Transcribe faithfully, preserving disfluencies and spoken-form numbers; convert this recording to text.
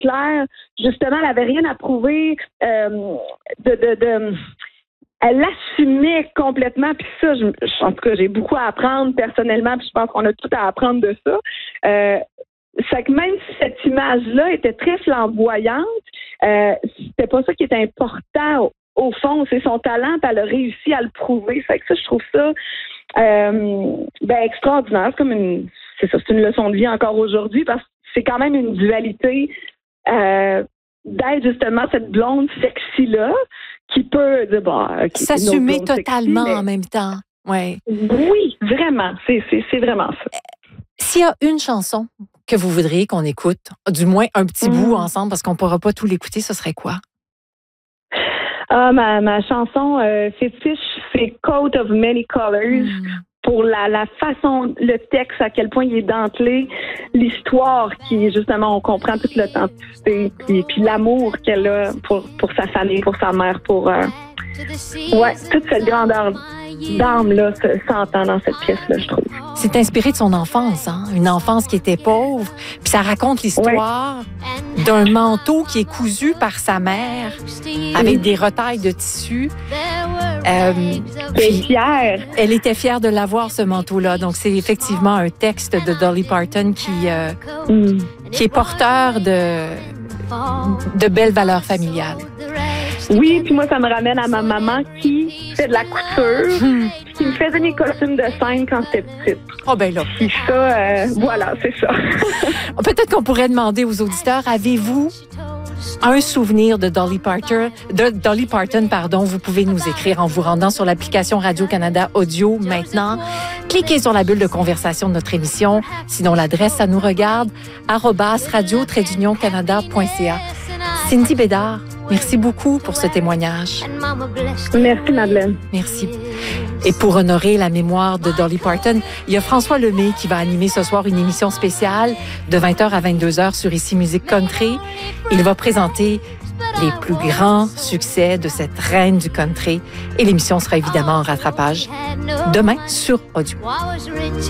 clair. Justement, elle avait rien à prouver. Euh, de, de, de, elle l'assumait complètement. Puis ça, je, en tout cas, j'ai beaucoup à apprendre personnellement. Puis je pense qu'on a tout à apprendre de ça. Euh, c'est que même si cette image-là était très flamboyante, euh, c'était pas ça qui était important au, au fond. C'est son talent, puis elle a réussi à le prouver. Fait que ça, je trouve ça euh, ben, extraordinaire. C'est comme une, c'est ça, c'est une leçon de vie encore aujourd'hui parce que c'est quand même une dualité euh, d'être justement cette blonde sexy-là qui peut dire, bon, okay, s'assumer totalement sexy, mais... en même temps. Ouais. Oui, vraiment. C'est, c'est, c'est vraiment ça. S'il y a une chanson que vous voudriez qu'on écoute, du moins un petit mmh. bout ensemble, parce qu'on ne pourra pas tout l'écouter, ce serait quoi? Ah, ma, ma chanson euh, fétiche, c'est Coat of Many Colors. Mmh. Pour la, la façon, le texte, à quel point il est dentelé, l'histoire qui, justement, on comprend toute l'authenticité, puis, puis l'amour qu'elle a pour, pour sa famille, pour sa mère, pour... Euh, ouais, toute cette grandeur d'âme-là s'entend dans cette pièce-là, je trouve. C'est inspiré de son enfance, hein? Une enfance qui était pauvre. Puis ça raconte l'histoire ouais. d'un manteau qui est cousu par sa mère avec mmh. des retailles de tissu. Euh, puis, fière. Elle était fière de l'avoir, ce manteau-là. Donc, c'est effectivement un texte de Dolly Parton qui, euh, mmh. qui est porteur de, de belles valeurs familiales. Oui, puis moi, ça me ramène à ma maman qui fait de la couture, mmh. qui me faisait mes costumes de scène quand j'étais petite. Oh ben là. Puis ça, euh, voilà, c'est ça. Peut-être qu'on pourrait demander aux auditeurs, avez-vous un souvenir de Dolly Parton, de Dolly Parton, pardon, vous pouvez nous écrire en vous rendant sur l'application Radio-Canada Audio maintenant. Cliquez sur la bulle de conversation de notre émission. Sinon, l'adresse, ça nous regarde, arobase radio-canada.ca. Cindy Bédard, merci beaucoup pour ce témoignage. Merci, Madeleine. Merci. Et pour honorer la mémoire de Dolly Parton, il y a François Lemay qui va animer ce soir une émission spéciale de vingt heures à vingt-deux heures sur Ici Musique Country. Il va présenter les plus grands succès de cette reine du country. Et l'émission sera évidemment en rattrapage demain sur Audio.